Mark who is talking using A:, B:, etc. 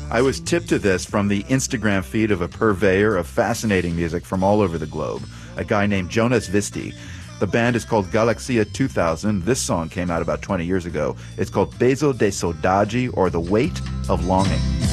A: I was tipped to this from the Instagram feed of a purveyor of fascinating music from all over the globe, a guy named Jonas Visti. The band is called Galaxia 2000. This song came out about 20 years ago. It's called Peso de Saudade, or The Weight of Longing.